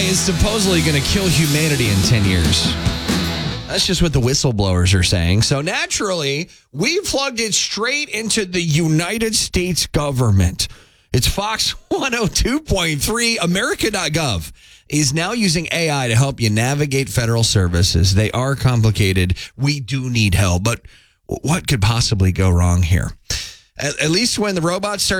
is supposedly going to kill humanity in 10 years. That's just what the whistleblowers are saying. So naturally, we plugged it straight into the United States government. It's Fox 102.3. America.gov is now using AI to help you navigate federal services. They are complicated. We do need help. But what could possibly go wrong here? At least when the robots start